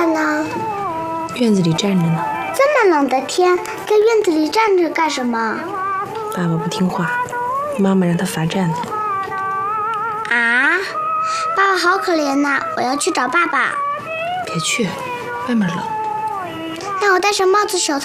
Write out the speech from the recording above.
爸呢？ 院子里站着呢。 这么冷的天，在院子里站着干什么？ 爸爸不听话，妈妈让他罚站呢。 啊，爸爸好可怜呐！我要去找爸爸。 别去，外面冷。 那我戴上帽子手套